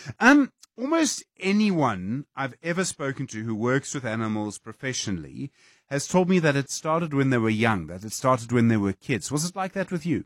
Almost anyone I've ever spoken to who works with animals professionally has told me that it started when they were young, that it started when they were kids. Was it like that with you?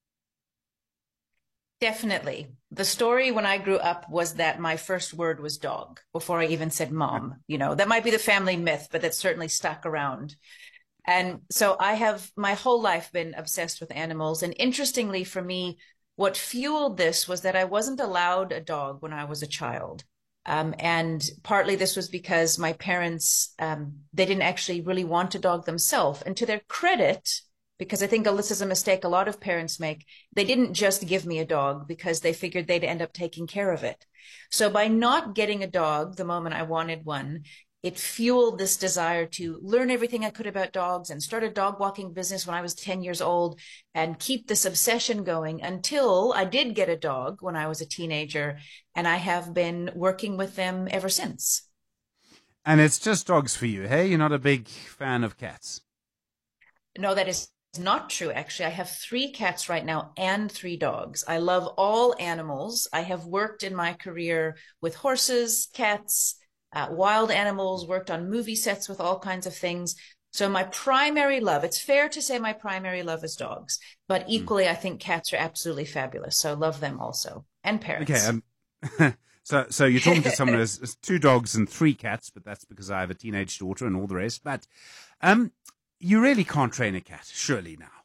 Definitely. The story when I grew up was that my first word was dog before I even said mom. You know, that might be the family myth, but that's certainly stuck around. And so I have my whole life been obsessed with animals. And interestingly for me, what fueled this was that I wasn't allowed a dog when I was a child. And partly this was because my parents, they didn't actually really want a dog themselves. And to their credit, because I think this is a mistake a lot of parents make, they didn't just give me a dog because they figured they'd end up taking care of it. So by not getting a dog the moment I wanted one, it fueled this desire to learn everything I could about dogs and start a dog walking business when I was 10 years old and keep this obsession going until I did get a dog when I was a teenager. And I have been working with them ever since. And it's just dogs for you, hey? You're not a big fan of cats. No, that is not true. Actually, I have three cats right now and three dogs. I love all animals. I have worked in my career with horses, cats, wild animals, worked on movie sets with all kinds of things. So my primary love, it's fair to say my primary love is dogs, but Hmm. equally, I think cats are absolutely fabulous. So I love them also, and Okay. parrots. So you're talking to someone who has two dogs and three cats, but that's because I have a teenage daughter and all the rest. But um, you really can't train a cat, surely now.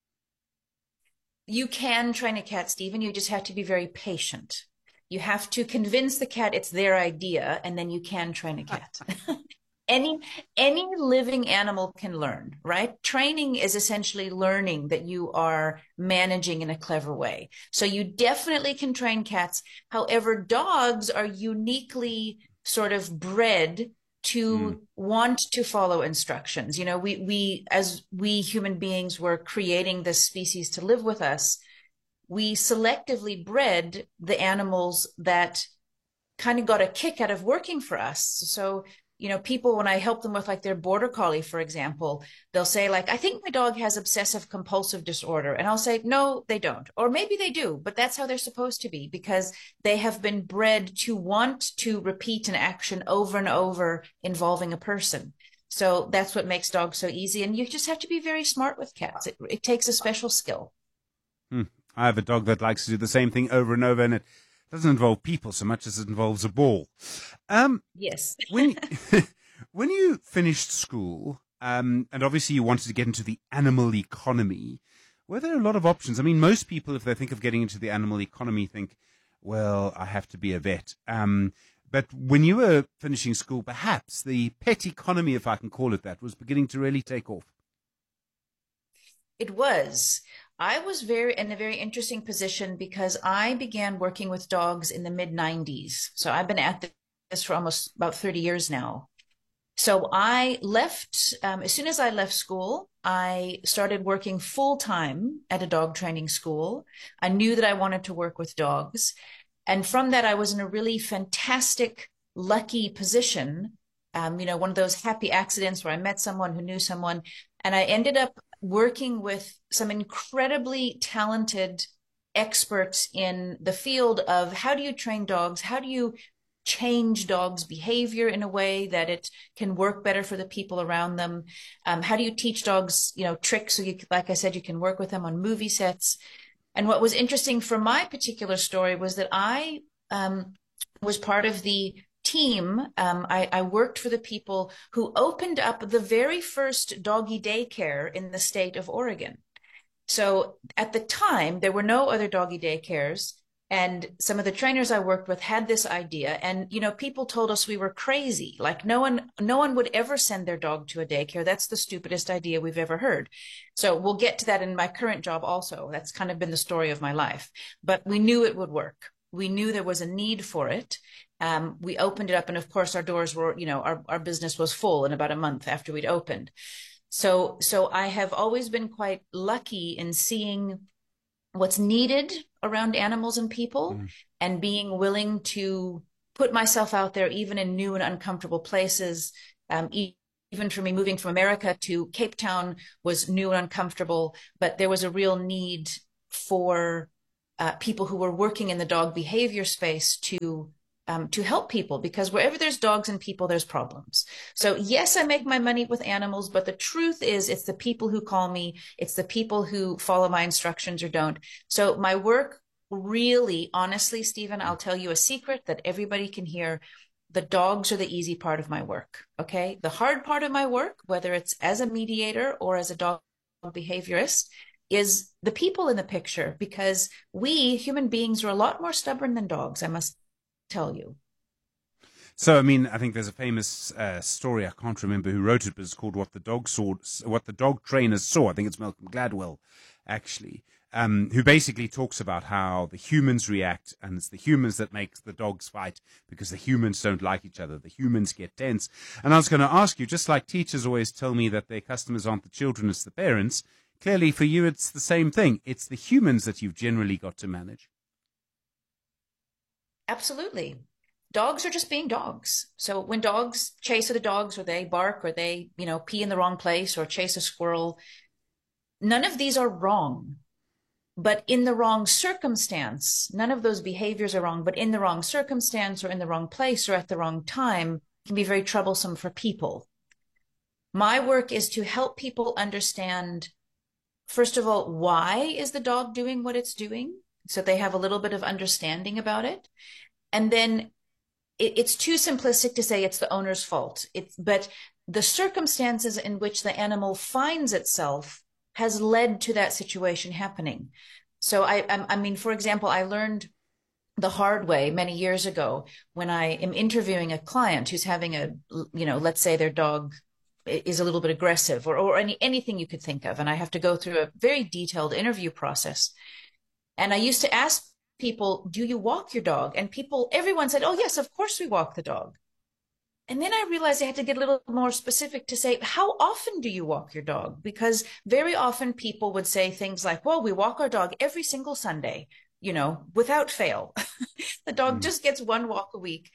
You can train a cat, Stephen. You just have to be very patient. You have to convince the cat it's their idea, and then you can train a cat. any any living animal can learn, right? Training is essentially learning that you are managing in a clever way. So you definitely can train cats. However, dogs are uniquely sort of bred Hmm. to want to follow instructions. You know, we as we human beings were creating this species to live with us, we selectively bred the animals that kind of got a kick out of working for us. So, you know, people, when I help them with like their border collie, for example, they'll say like, I think my dog has obsessive compulsive disorder. And I'll say, no, they don't. Or maybe they do, but that's how they're supposed to be because they have been bred to want to repeat an action over and over involving a person. So that's what makes dogs so easy. And you just have to be very smart with cats. It takes a special skill. Hmm. I have a dog that likes to do the same thing over and over, and it doesn't involve people so much as it involves a ball. Um, Yes. when when you finished school, and obviously you wanted to get into the animal economy, were there a lot of options? I mean, most people, if they think of getting into the animal economy, think, well, I have to be a vet. But when you were finishing school, perhaps the pet economy, if I can call it that, was beginning to really take off. It was. I was very in a very interesting position because I began working with dogs in the mid 90s. So I've been at this for almost about 30 years now. So I left, as soon as I left school, I started working full time at a dog training school. I knew that I wanted to work with dogs. And from that, I was in a really fantastic, lucky position. You know, one of those happy accidents where I met someone who knew someone. And I ended up working with some incredibly talented experts in the field of how do you train dogs? How do you change dogs' behavior in a way that it can work better for the people around them? How do you teach dogs, you know, tricks so you, like I said, you can work with them on movie sets? And what was interesting for my particular story was that I was part of the team. I worked for the people who opened up the very first doggy daycare in the state of Oregon. So at the time, there were no other doggy daycares. And some of the trainers I worked with had this idea. And, you know, people told us we were crazy. Like no one would ever send their dog to a daycare. That's the stupidest idea we've ever heard. So we'll get to that in my current job also. That's kind of been the story of my life. But we knew it would work. We knew there was a need for it. We opened it up. And of course, our doors were, you know, our business was full in about a month after we'd opened. So I have always been quite lucky in seeing what's needed around animals and people Mm. and being willing to put myself out there even in new and uncomfortable places. Even for me, moving from America to Cape Town was new and uncomfortable, but there was a real need for people who were working in the dog behavior space to to help people, because wherever there's dogs and people, there's problems. So yes, I make my money with animals, but the truth is it's the people who call me. It's the people who follow my instructions or don't. So my work really, honestly, Stephen, I'll tell you a secret that everybody can hear. The dogs are the easy part of my work. Okay. The hard part of my work, whether it's as a mediator or as a dog behaviorist, is the people in the picture, because we human beings are a lot more stubborn than dogs, I must tell you. So, I mean, I think there's a famous story. I can't remember who wrote it, but it's called "What the Dog Saw," what the dog trainers saw. I think it's Malcolm Gladwell, actually, who basically talks about how the humans react, and it's the humans that make the dogs fight because the humans don't like each other. The humans get tense. And I was going to ask you, just like teachers always tell me that their customers aren't the children, it's the parents. Clearly, for you, it's the same thing. It's the humans that you've generally got to manage. Absolutely. Dogs are just being dogs. So when dogs chase other dogs, or they bark, or they, pee in the wrong place, or chase a squirrel, none of these are wrong. But in the wrong circumstance, none of those behaviors are wrong, but in the wrong circumstance, or in the wrong place, or at the wrong time, can be very troublesome for people. My work is to help people understand, first of all, why is the dog doing what it's doing? So they have a little bit of understanding about it. And then it's too simplistic to say it's the owner's fault. But the circumstances in which the animal finds itself has led to that situation happening. So I mean, for example, I learned the hard way many years ago when I am interviewing a client who's having let's say their dog is a little bit aggressive, or anything you could think of. And I have to go through a very detailed interview process. And I used to ask people, do you walk your dog? And everyone said, oh, yes, of course we walk the dog. And then I realized I had to get a little more specific to say, how often do you walk your dog? Because very often people would say things like, well, we walk our dog every single Sunday, without fail. The dog just gets one walk a week.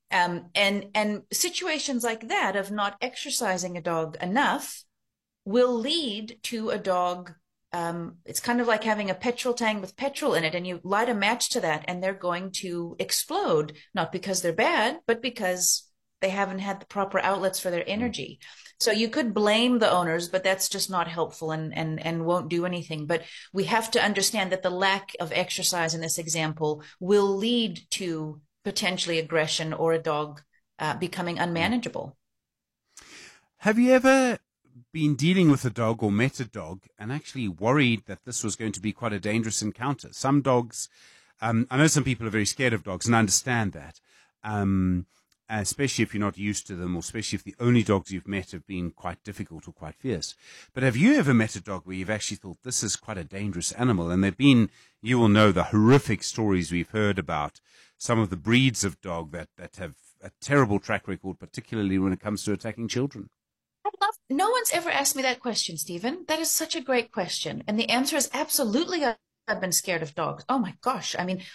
And situations like that of not exercising a dog enough will lead to a dog. It's kind of like having a petrol tank with petrol in it, and you light a match to that, and they're going to explode, not because they're bad, but because they haven't had the proper outlets for their energy. So you could blame the owners, but that's just not helpful and won't do anything. But we have to understand that the lack of exercise in this example will lead to potentially aggression, or a dog becoming unmanageable. Have you ever been dealing with a dog or met a dog and actually worried that this was going to be quite a dangerous encounter? Some dogs, I know some people are very scared of dogs, and I understand that, especially if you're not used to them, or especially if the only dogs you've met have been quite difficult or quite fierce. But have you ever met a dog where you've actually thought, this is quite a dangerous animal? And you will know the horrific stories we've heard about some of the breeds of dog that have a terrible track record, particularly when it comes to attacking children. No one's ever asked me that question, Stephen. That is such a great question. And the answer is absolutely, I've been scared of dogs. Oh my gosh. I mean,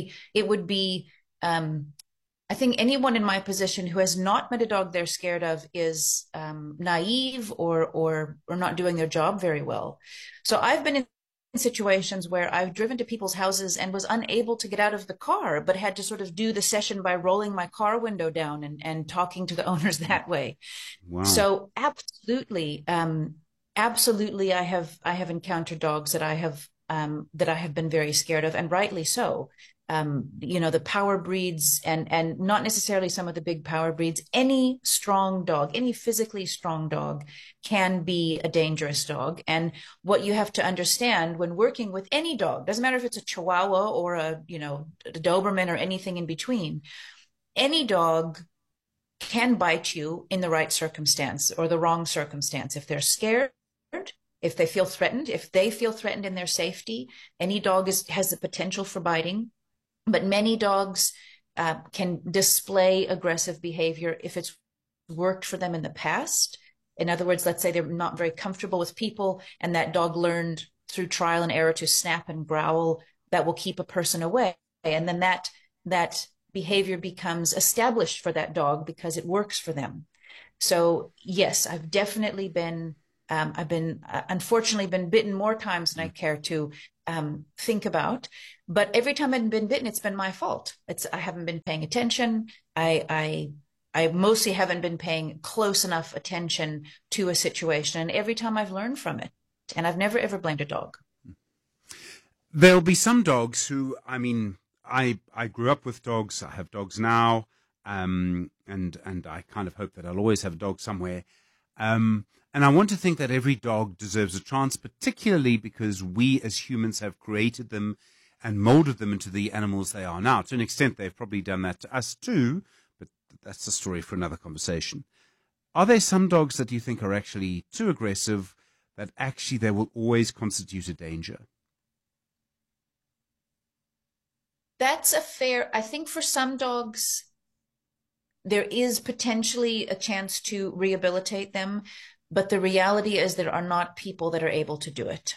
I think anyone in my position who has not met a dog they're scared of is naive, or not doing their job very well. So I've been in situations where I've driven to people's houses and was unable to get out of the car, but had to sort of do the session by rolling my car window down and talking to the owners that way. Wow. So absolutely, absolutely, I have encountered dogs that I have been very scared of, and rightly so. The power breeds, and not necessarily some of the big power breeds. Any strong dog, any physically strong dog can be a dangerous dog. And what you have to understand when working with any dog, doesn't matter if it's a Chihuahua or a Doberman or anything in between, any dog can bite you in the right circumstance or the wrong circumstance. If they're scared, if they feel threatened in their safety, any dog has the potential for biting. But many dogs can display aggressive behavior if it's worked for them in the past. In other words, let's say they're not very comfortable with people, and that dog learned through trial and error to snap and growl. That will keep a person away. And then that behavior becomes established for that dog because it works for them. So yes, I've definitely been I've been unfortunately been bitten more times than I care to think about. But every time I've been bitten, it's been my fault. I haven't been paying attention. I mostly haven't been paying close enough attention to a situation. And every time I've learned from it, and I've never ever blamed a dog. There'll be some dogs who, I mean, I grew up with dogs. I have dogs now, and I kind of hope that I'll always have a dog somewhere. And I want to think that every dog deserves a chance, particularly because we as humans have created them and molded them into the animals they are now. To an extent, they've probably done that to us too, but that's a story for another conversation. Are there some dogs that you think are actually too aggressive, that actually they will always constitute a danger? I think for some dogs, there is potentially a chance to rehabilitate them, but the reality is there are not people that are able to do it.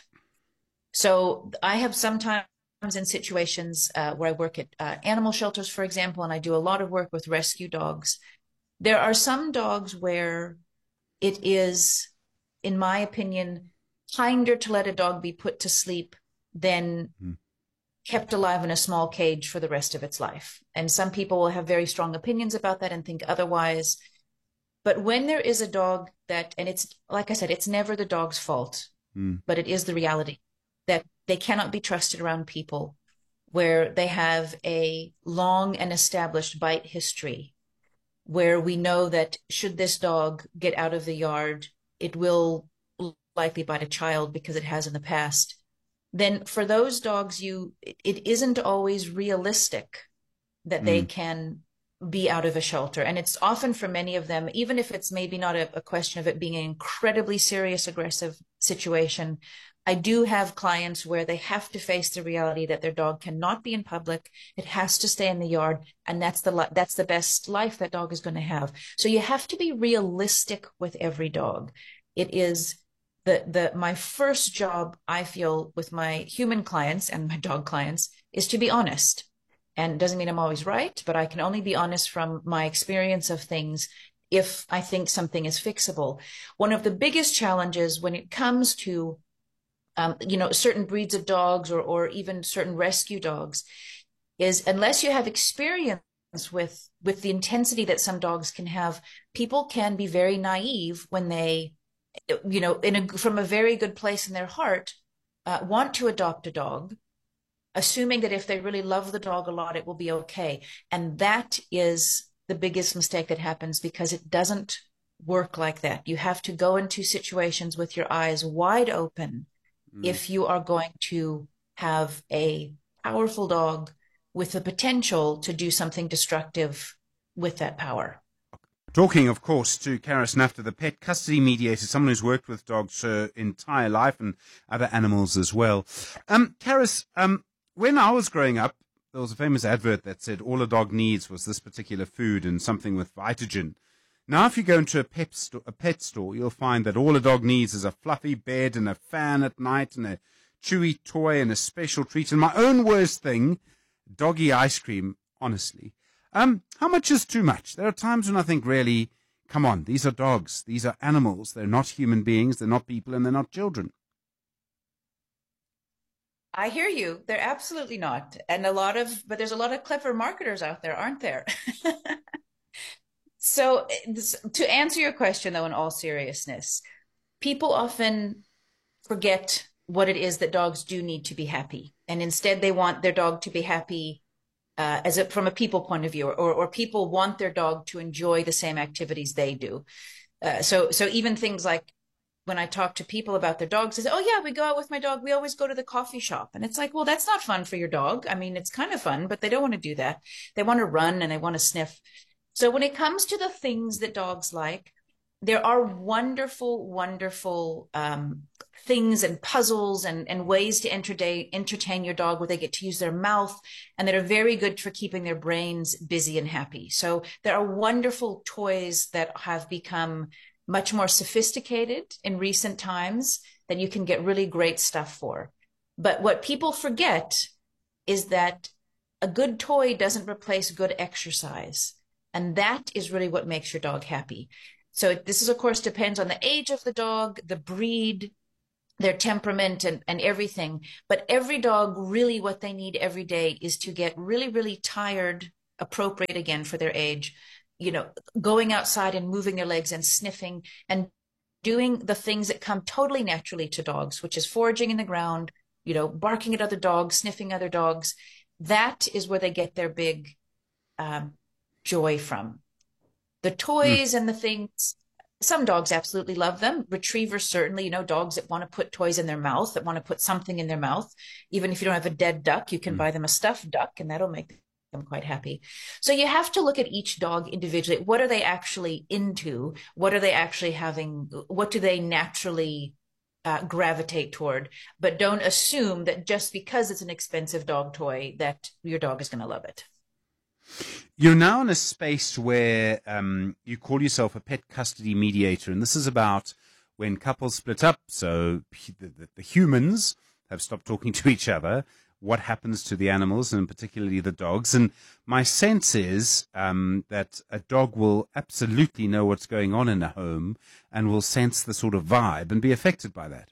So I have sometimes in situations where I work at animal shelters, for example, and I do a lot of work with rescue dogs. There are some dogs where it is, in my opinion, kinder to let a dog be put to sleep than kept alive in a small cage for the rest of its life. And some people will have very strong opinions about that and think otherwise. But when there is a dog that, and it's, like I said, it's never the dog's fault, but it is the reality that they cannot be trusted around people, where they have a long and established bite history, where we know that should this dog get out of the yard, it will likely bite a child because it has in the past. Then for those dogs, it isn't always realistic that they can be out of a shelter. And it's often for many of them, even if it's maybe not a question of it being an incredibly serious, aggressive situation, I do have clients where they have to face the reality that their dog cannot be in public. It has to stay in the yard. And that's the best life that dog is going to have. So you have to be realistic with every dog. It is my first job, I feel, with my human clients and my dog clients is to be honest. And it doesn't mean I'm always right, but I can only be honest from my experience of things if I think something is fixable. One of the biggest challenges when it comes to certain breeds of dogs or even certain rescue dogs is, unless you have experience with the intensity that some dogs can have, people can be very naive when they, from a very good place in their heart, want to adopt a dog, assuming that if they really love the dog a lot, it will be okay. And that is the biggest mistake that happens, because it doesn't work like that. You have to go into situations with your eyes wide open if you are going to have a powerful dog with the potential to do something destructive with that power. Talking, of course, to Karis Nafta, the pet custody mediator, someone who's worked with dogs her entire life and other animals as well. Karis, when I was growing up, there was a famous advert that said all a dog needs was this particular food and something with Vitagen. Now, if you go into a pet store, you'll find that all a dog needs is a fluffy bed and a fan at night and a chewy toy and a special treat. And my own worst thing, doggy ice cream, honestly. How much is too much? There are times when I think, really, come on, these are dogs. These are animals. They're not human beings. They're not people, and they're not children. I hear you. They're absolutely not. And but there's a lot of clever marketers out there, aren't there? So to answer your question, though, in all seriousness, people often forget what it is that dogs do need to be happy. And instead they want their dog to be happy from a people point of view, or people want their dog to enjoy the same activities they do. So even things like when I talk to people about their dogs, they say, oh yeah, we go out with my dog. We always go to the coffee shop. And it's like, well, that's not fun for your dog. I mean, it's kind of fun, but they don't want to do that. They want to run and they want to sniff. So when it comes to the things that dogs like, there are wonderful, wonderful things and puzzles and ways to entertain your dog where they get to use their mouth and that are very good for keeping their brains busy and happy. So there are wonderful toys that have become much more sophisticated in recent times that you can get really great stuff for. But what people forget is that a good toy doesn't replace good exercise. And that is really what makes your dog happy. So this is, of course, depends on the age of the dog, the breed, their temperament and everything. But every dog, really what they need every day is to get really, really tired, appropriate again for their age, going outside and moving their legs and sniffing and doing the things that come totally naturally to dogs, which is foraging in the ground, barking at other dogs, sniffing other dogs. That is where they get their big joy from. The toys and the things, some dogs absolutely love them. Retrievers, certainly, dogs that want to put toys in their mouth, that want to put something in their mouth. Even if you don't have a dead duck, you can buy them a stuffed duck and that'll make them quite happy. So you have to look at each dog individually. What are they actually into? What are they actually having? What do they naturally gravitate toward? But don't assume that just because it's an expensive dog toy that your dog is going to love it. You're now in a space where you call yourself a pet custody mediator, and this is about when couples split up, so the humans have stopped talking to each other, what happens to the animals, and particularly the dogs. And my sense is that a dog will absolutely know what's going on in a home and will sense the sort of vibe and be affected by that.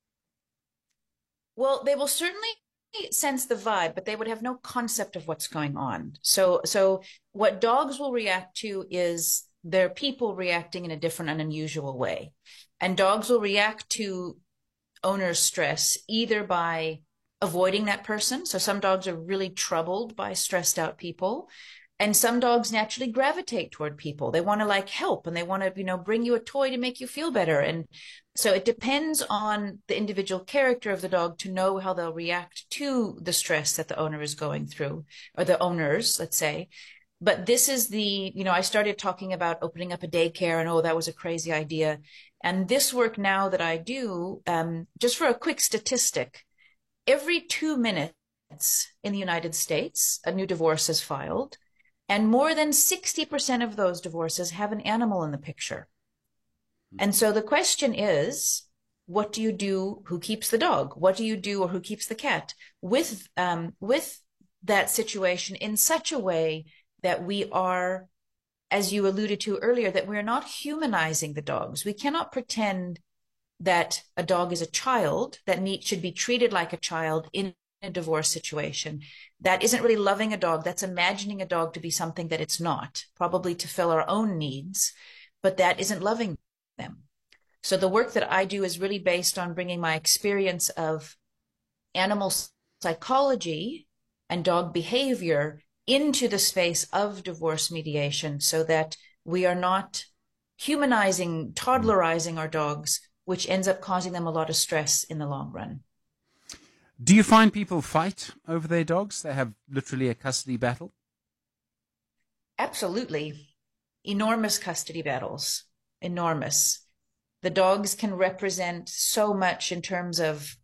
Well, they will certainly sense the vibe, but they would have no concept of what's going on. So what dogs will react to is their people reacting in a different and unusual way. And dogs will react to owner's stress either by avoiding that person. So some dogs are really troubled by stressed out people. And some dogs naturally gravitate toward people. They want to help and they want to, bring you a toy to make you feel better. And so it depends on the individual character of the dog to know how they'll react to the stress that the owner is going through, or the owners, let's say. But this is I started talking about opening up a daycare and, that was a crazy idea. And this work now that I do, just for a quick statistic, every 2 minutes in the United States, a new divorce is filed. And more than 60% of those divorces have an animal in the picture. And so the question is, what do you do? Who keeps the dog? What do you do, or who keeps the cat with that situation in such a way that we are, as you alluded to earlier, that we're not humanizing the dogs. We cannot pretend that a dog is a child that should be treated like a child in a divorce situation. That isn't really loving a dog. That's imagining a dog to be something that it's not, probably to fill our own needs, but that isn't loving them. So the work that I do is really based on bringing my experience of animal psychology and dog behavior into the space of divorce mediation so that we are not humanizing, toddlerizing our dogs, which ends up causing them a lot of stress in the long run. Do you find people fight over their dogs? They have literally a custody battle? Absolutely. Enormous custody battles. Enormous. The dogs can represent so much in terms of,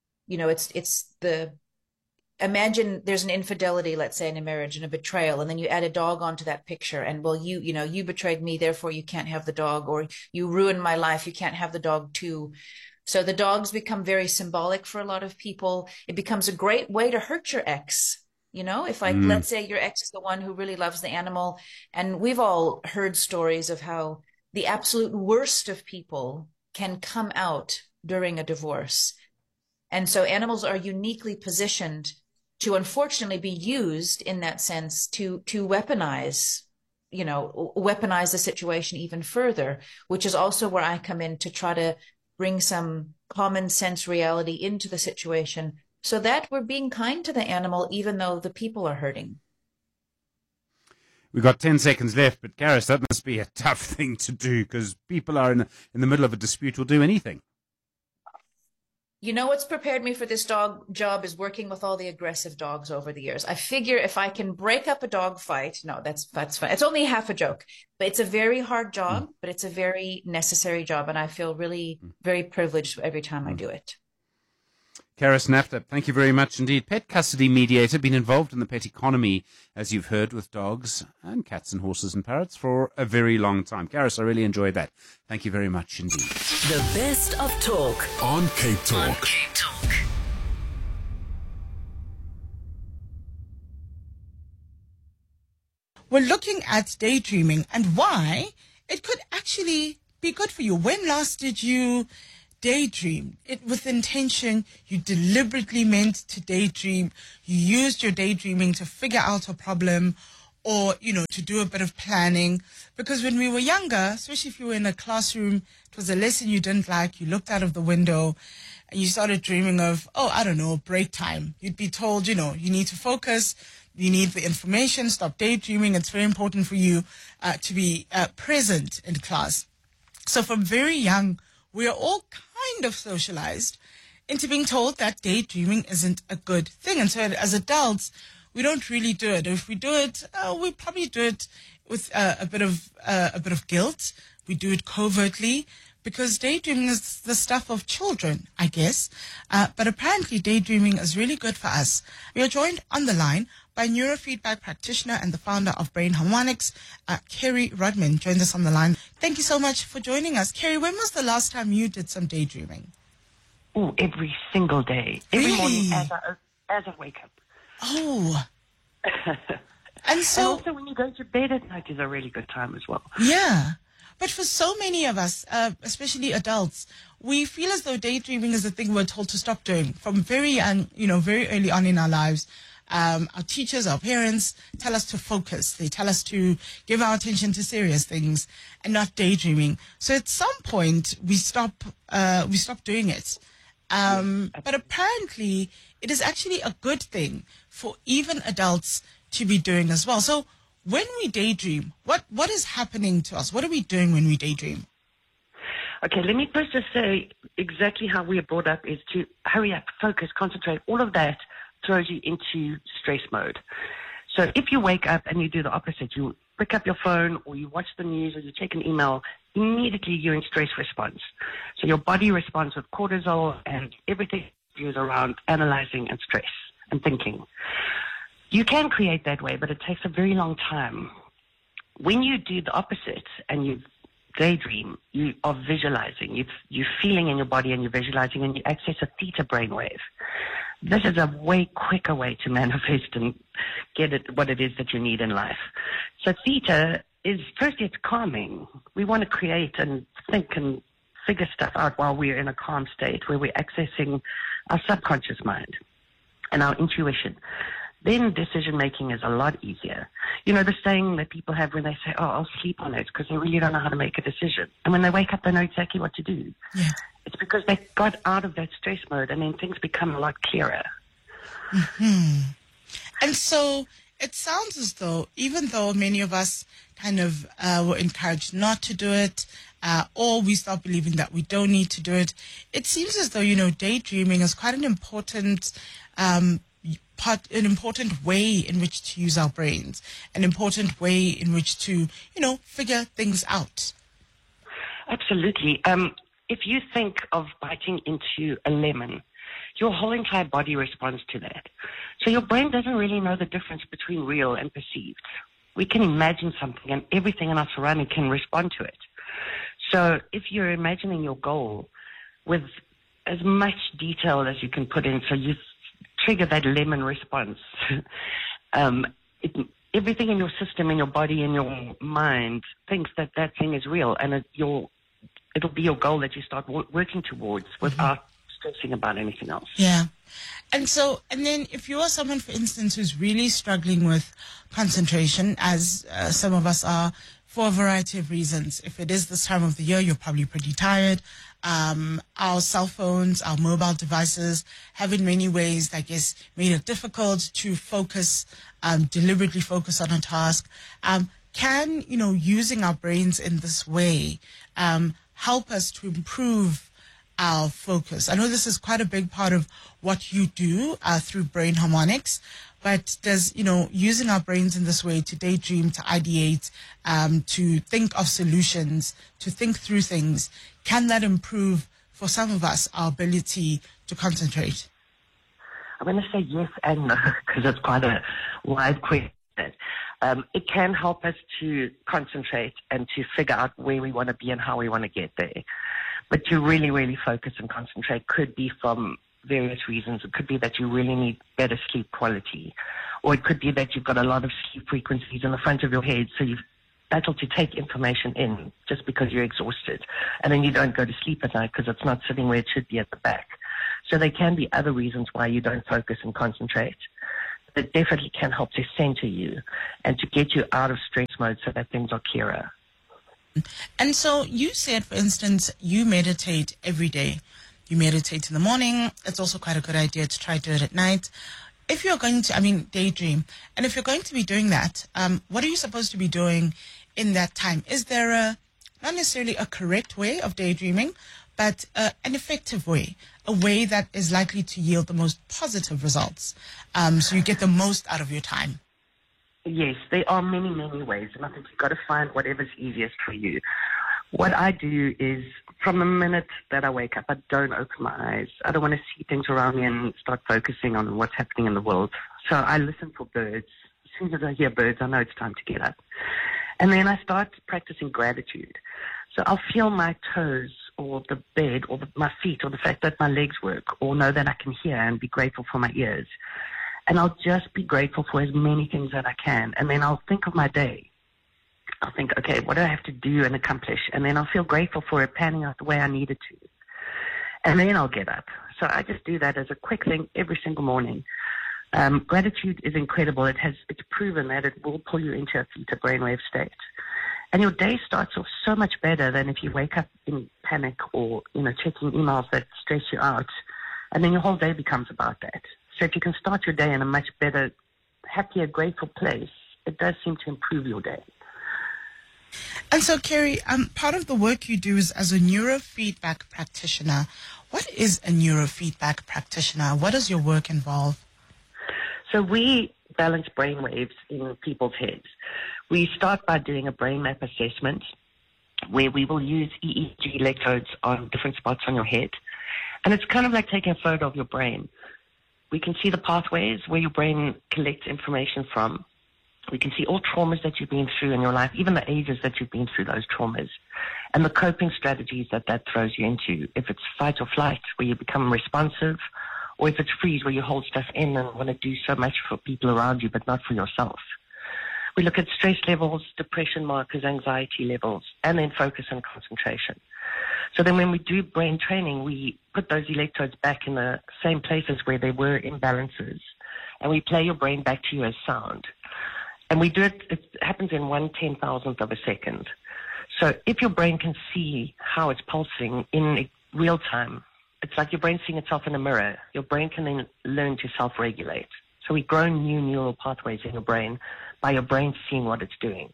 imagine there's an infidelity, let's say in a marriage, and a betrayal, and then you add a dog onto that picture, and you betrayed me, therefore you can't have the dog, or you ruined my life, you can't have the dog too. So the dogs become very symbolic for a lot of people. It becomes a great way to hurt your ex. If let's say your ex is the one who really loves the animal, and we've all heard stories of how the absolute worst of people can come out during a divorce. And so animals are uniquely positioned to unfortunately be used in that sense to weaponize the situation even further, which is also where I come in to try to bring some common sense reality into the situation so that we're being kind to the animal, even though the people are hurting. We've got 10 seconds left, but Karis, that must be a tough thing to do because people are in the middle of a dispute, will do anything. What's prepared me for this dog job is working with all the aggressive dogs over the years. I figure if I can break up a dog fight, no, that's fine. It's only half a joke, but it's a very hard job, but it's a very necessary job. And I feel really very privileged every time I do it. Karis Nafta, thank you very much indeed. Pet custody mediator, been involved in the pet economy, as you've heard, with dogs and cats and horses and parrots for a very long time. Karis, I really enjoyed that. Thank you very much indeed. The best of talk on Cape Talk. On Cape Talk. We're looking at daydreaming and why it could actually be good for you. When last did you daydream? It with intention, you deliberately meant to daydream. You used your daydreaming to figure out a problem or, to do a bit of planning. Because when we were younger, especially if you were in a classroom, it was a lesson you didn't like, you looked out of the window and you started dreaming of, break time. You'd be told, you need to focus, you need the information, stop daydreaming. It's very important for you to be present in class. So from very young, we are all kind of socialized into being told that daydreaming isn't a good thing. And so as adults, we don't really do it. If we do it, we probably do it with a bit of guilt. We do it covertly because daydreaming is the stuff of children, I guess. But apparently daydreaming is really good for us. We are joined on the line by neurofeedback practitioner and the founder of Brain Harmonics, Kerry Rodman, joined us on the line. Thank you so much for joining us. Kerry, when was the last time you did some daydreaming? Oh, every single day. Every Really? morning as I wake up. Oh. And And so, also when you go to bed at night is a really good time as well. yeah. But for so many of us, especially adults, we feel as though daydreaming is a thing we're told to stop doing from very early on in our lives. Our teachers, our parents tell us to focus. They tell us to give our attention to serious things and not daydreaming. So at some point we stop doing it. But apparently it is actually a good thing for even adults to be doing as well. So when we daydream, what is happening to us? What are we doing when we daydream? Okay, let me first just say exactly how we are brought up is to hurry up, focus, concentrate. All of that throws you into stress mode. So if you wake up and you do the opposite, you pick up your phone or you watch the news or you check an email, immediately you're in stress response. So your body responds with cortisol and everything is around analyzing and stress and thinking. You can create that way, but it takes a very long time. When you do the opposite and you daydream, you are visualizing. You're feeling in your body and you're visualizing and you access a theta brainwave. This is a way quicker way to manifest and get what it is that you need in life. So theta is, firstly, it's calming. We want to create and think and figure stuff out while we're in a calm state where we're accessing our subconscious mind and our intuition. Then decision-making is a lot easier. You know, the saying that people have when they say, I'll sleep on it, because they really don't know how to make a decision. And when they wake up, they know exactly what to do. Yeah. It's because they got out of that stress mode, and then things become a lot clearer. Mm-hmm. And so it sounds as though, even though many of us kind of were encouraged not to do it, or we start believing that we don't need to do it, it seems as though, daydreaming is quite an important an important way in which to use our brains, an important way in which to, figure things out. Absolutely. If you think of biting into a lemon, your whole entire body responds to that. So your brain doesn't really know the difference between real and perceived. We can imagine something and everything in our surrounding can respond to it. So if you're imagining your goal with as much detail as you can put in, so you trigger that lemon response, everything in your system, in your body, in your mind thinks that that thing is real, and it'll be your goal that you start working towards without stressing about anything else. Yeah. And then if you are someone, for instance, who's really struggling with concentration, as some of us are, for a variety of reasons. If it is this time of the year, you're probably pretty tired. Our cell phones, our mobile devices have in many ways, I guess, made it difficult to focus, deliberately focus on a task. Can, using our brains in this way help us to improve our focus? I know this is quite a big part of what you do through Brain Harmonics, but does, using our brains in this way to daydream, to ideate, to think of solutions, to think through things, can that improve, for some of us, our ability to concentrate? I'm going to say yes and no, because it's quite a wide question. It can help us to concentrate and to figure out where we want to be and how we want to get there. But to really, really focus and concentrate could be from various reasons. It could be that you really need better sleep quality, or it could be that you've got a lot of sleep frequencies in the front of your head, so battle to take information in just because you're exhausted. And then you don't go to sleep at night because it's not sitting where it should be at the back. So there can be other reasons why you don't focus and concentrate. It definitely can help to center you and to get you out of stress mode so that things are clearer. And so you said, for instance, you meditate every day. You meditate in the morning. It's also quite a good idea to try to do it at night. If you're going to, daydream, and if you're going to be doing that, what are you supposed to be doing in that time? Is there not necessarily a correct way of daydreaming, but an effective way, a way that is likely to yield the most positive results, so you get the most out of your time? Yes, there are many, many ways, and I think you've got to find whatever's easiest for you. What I do is, from the minute that I wake up, I don't open my eyes. I don't want to see things around me and start focusing on what's happening in the world. So I listen for birds. As soon as I hear birds, I know it's time to get up. And then I start practicing gratitude. So I'll feel my toes or the bed or my feet or the fact that my legs work, or know that I can hear and be grateful for my ears. And I'll just be grateful for as many things that I can. And then I'll think of my day. I'll think, okay, what do I have to do and accomplish? And then I'll feel grateful for it panning out the way I need it to. And then I'll get up. So I just do that as a quick thing every single morning. Gratitude is incredible. It's proven that it will pull you into a theta brainwave state. And your day starts off so much better than if you wake up in panic or, checking emails that stress you out. And then your whole day becomes about that. So if you can start your day in a much better, happier, grateful place, it does seem to improve your day. And so, Kerry, part of the work you do is as a neurofeedback practitioner. What is a neurofeedback practitioner? What does your work involve? So we balance brainwaves in people's heads. We start by doing a brain map assessment where we will use EEG electrodes on different spots on your head. And it's kind of like taking a photo of your brain. We can see the pathways where your brain collects information from. We can see all traumas that you've been through in your life, even the ages that you've been through those traumas, and the coping strategies that throws you into. If it's fight or flight, where you become responsive, or if it's freeze, where you hold stuff in and want to do so much for people around you, but not for yourself. We look at stress levels, depression markers, anxiety levels, and then focus and concentration. So then when we do brain training, we put those electrodes back in the same places where there were imbalances, and we play your brain back to you as sound. And we do it happens in 1/10,000th of a second. So if your brain can see how it's pulsing in real time, it's like your brain seeing itself in a mirror. Your brain can then learn to self-regulate. So we grow new neural pathways in your brain by your brain seeing what it's doing.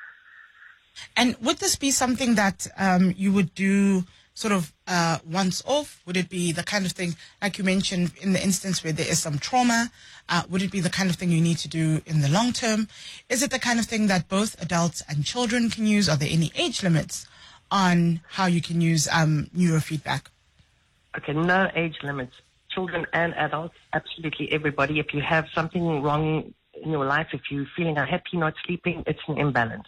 And would this be something that you would do sort of once off? Would it be the kind of thing, like you mentioned, in the instance where there is some trauma? Would it be the kind of thing you need to do in the long term? Is it the kind of thing that both adults and children can use? Are there any age limits on how you can use neurofeedback? Okay, no age limits. Children and adults, absolutely everybody. If you have something wrong in your life, if you're feeling unhappy, not sleeping, it's an imbalance.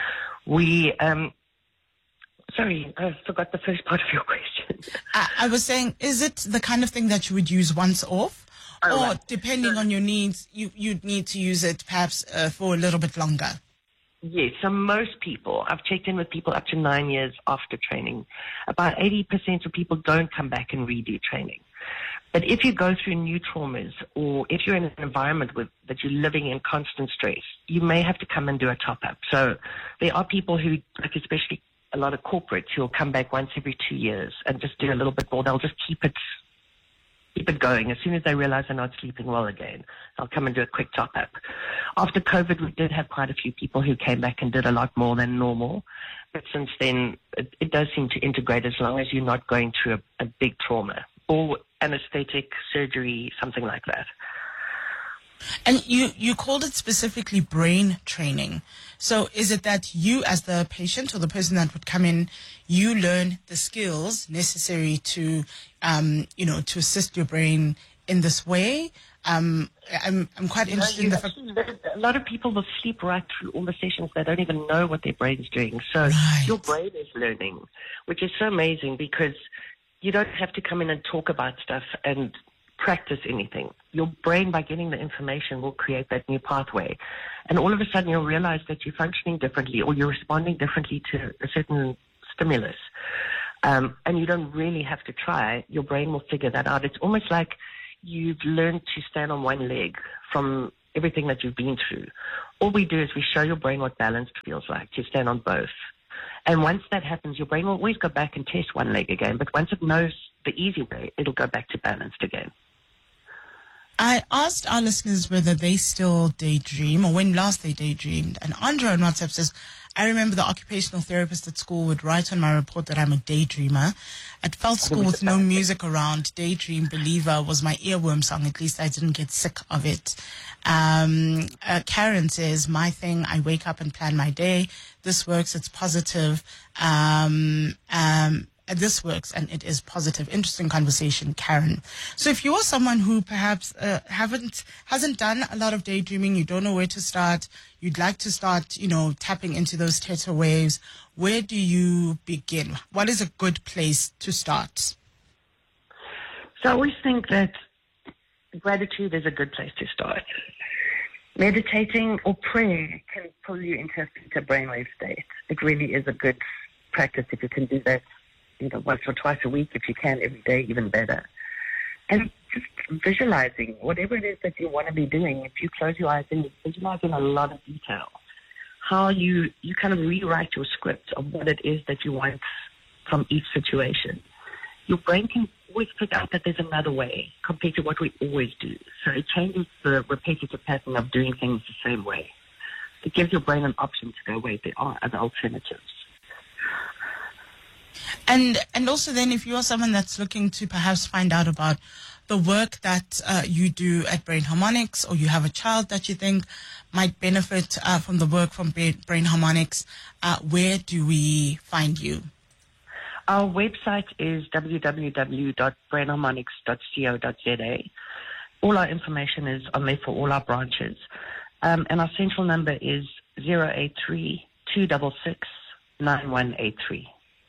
Sorry, I forgot the first part of your question. I was saying, is it the kind of thing that you would use once off? Oh, or right. Depending on your needs, you'd need to use it perhaps for a little bit longer? Yes, so most people, I've checked in with people up to 9 years after training. About 80% of people don't come back and redo training. But if you go through new traumas, or if you're in an environment that you're living in constant stress, you may have to come and do a top-up. So there are people who, like especially a lot of corporates, who will come back once every 2 years and just do a little bit more. They'll just keep it going. As soon as they realize they're not sleeping well again, they'll come and do a quick top-up. After COVID, we did have quite a few people who came back and did a lot more than normal. But since then, it does seem to integrate as long as you're not going through a big trauma or anesthetic surgery, something like that. And you called it specifically brain training. So is it that you, as the patient or the person that would come in, you learn the skills necessary to, to assist your brain in this way? I'm quite interested in the fact. A lot of people will sleep right through all the sessions. They don't even know what their brain's doing. So Right. Your brain is learning, which is so amazing because you don't have to come in and talk about stuff and practice anything, your brain, by getting the information, will create that new pathway. And all of a sudden you'll realize that you're functioning differently, or you're responding differently to a certain stimulus. And you don't really have to try. Your brain will figure that out. It's almost like you've learned to stand on one leg from everything that you've been through. All we do is we show your brain what balance feels like, to stand on both. And once that happens, your brain will always go back and test one leg again. But once it knows the easy way, it'll go back to balanced again. I asked our listeners whether they still daydream or when last they daydreamed. And Andrea on WhatsApp says, I remember the occupational therapist at school would write on my report that I'm a daydreamer. At Felt School with no music around, Daydream Believer was my earworm song. At least I didn't get sick of it. Karen says, my thing, I wake up and plan my day. This works. It's positive. This works and it is positive. Interesting conversation, Karen. So if you're someone who perhaps hasn't done a lot of daydreaming, you don't know where to start, you'd like to start, tapping into those theta waves, where do you begin? What is a good place to start? So I always think that gratitude is a good place to start. Meditating or prayer can pull you into a theta brainwave state. It really is a good practice if you can do that, once or twice a week. If you can every day, even better. And just visualizing whatever it is that you want to be doing. If you close your eyes and you visualize in a lot of detail how you kind of rewrite your script of what it is that you want from each situation, your brain can always figure out that there's another way compared to what we always do. So it changes the repetitive pattern of doing things the same way. It gives your brain an option to go, wait, there are other alternatives. And also then, if you are someone that's looking to perhaps find out about the work that you do at Brain Harmonics, or you have a child that you think might benefit from the work from Brain Harmonics, where do we find you? Our website is www.brainharmonics.co.za. All our information is on there for all our branches. And our central number is 083 266 9183.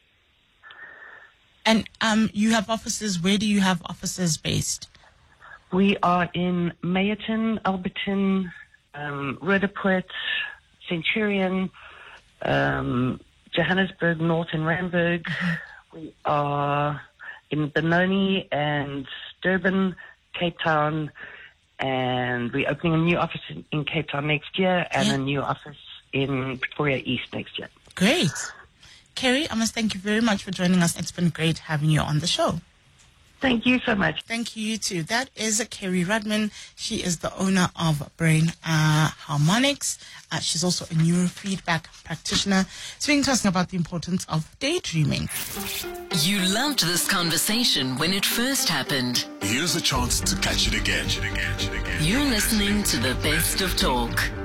And you have offices. Where do you have offices based? We are in Meyerton, Alberton, Roodepoort, Centurion, Johannesburg, North and Randburg. We are in Benoni and Durban, Cape Town, and we're opening a new office in Cape Town next year and a new office in Pretoria East next year. Great. Kerry, I must thank you very much for joining us. It's been great having you on the show. Thank you so much. Thank you, you too. That is Kerry Rudman. She is the owner of Brain Harmonics. She's also a neurofeedback practitioner, speaking to us about the importance of daydreaming. You loved this conversation when it first happened. Here's a chance to catch it again. You're listening to the best of talk.